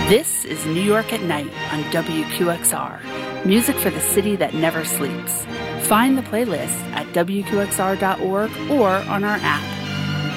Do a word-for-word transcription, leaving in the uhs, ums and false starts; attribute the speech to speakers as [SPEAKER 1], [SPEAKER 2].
[SPEAKER 1] This is New York at Night on W Q X R, music for the city that never sleeps. Find the playlist at W Q X R dot org or on our app.